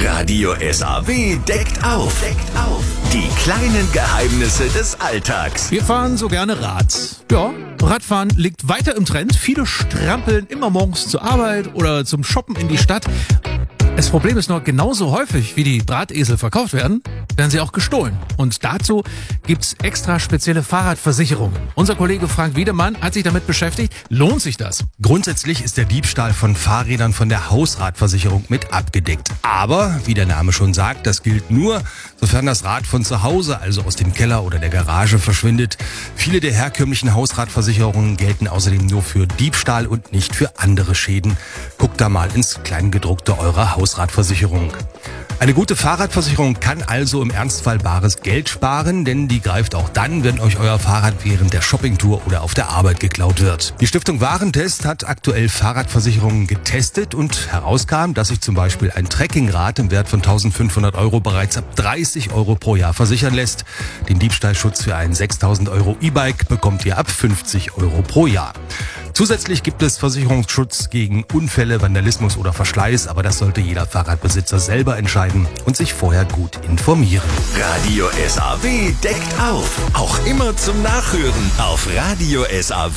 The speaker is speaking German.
Radio SAW deckt auf. Die kleinen Geheimnisse des Alltags. Wir fahren so gerne Rad. Ja, Radfahren liegt weiter im Trend. Viele strampeln immer morgens zur Arbeit oder zum Shoppen in die Stadt. Das Problem ist nur, genauso häufig wie die Drahtesel verkauft werden sie auch gestohlen. Und dazu gibt's extra spezielle Fahrradversicherungen. Unser Kollege Frank Wiedemann hat sich damit beschäftigt. Lohnt sich das? Grundsätzlich ist der Diebstahl von Fahrrädern von der Hausratversicherung mit abgedeckt. Aber, wie der Name schon sagt, das gilt nur, sofern das Rad von zu Hause, also aus dem Keller oder der Garage, verschwindet. Viele der herkömmlichen Hausratversicherungen gelten außerdem nur für Diebstahl und nicht für andere Schäden. Guckt da mal ins Kleingedruckte eurer Hausratversicherung. Eine gute Fahrradversicherung kann also im Ernstfall bares Geld sparen, denn die greift auch dann, wenn euch euer Fahrrad während der Shoppingtour oder auf der Arbeit geklaut wird. Die Stiftung Warentest hat aktuell Fahrradversicherungen getestet und herauskam, dass sich zum Beispiel ein Trekkingrad im Wert von 1.500 € bereits ab 30 € pro Jahr versichern lässt. Den Diebstahlschutz für ein 6.000 € E-Bike bekommt ihr ab 50 € pro Jahr. Zusätzlich gibt es Versicherungsschutz gegen Unfälle, Vandalismus oder Verschleiß, aber das sollte jeder Fahrradbesitzer selber entscheiden und sich vorher gut informieren. Radio SAW deckt auf. Auch immer zum Nachhören auf Radio SAW.